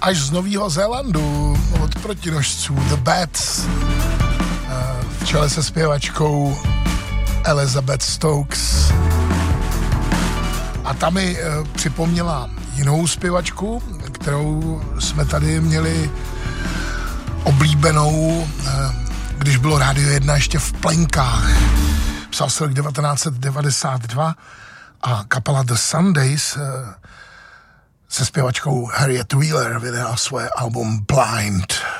až z Nového Zélandu od protinožců The Bats v čele se zpěvačkou Elizabeth Stokes. A ta mi připomněla jinou zpěvačku, kterou jsme tady měli oblíbenou, když bylo Rádio 1 ještě v plenkách. Psal se rok 1992 a kapela The Sundays se zpěvačkou Harriet Wheeler vydala svoje album Blind.